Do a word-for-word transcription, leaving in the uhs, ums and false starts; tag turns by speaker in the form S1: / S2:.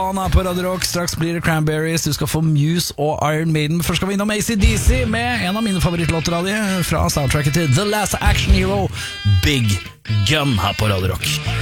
S1: Anna på Radio Rock, straks blir det Cranberries. Du skal få Muse og Iron Maiden. Men først skal vi innom A C D C med en av mine favorittlåter av de, fra soundtracket til The Last Action Hero, Big Gun, her på Radio Rock.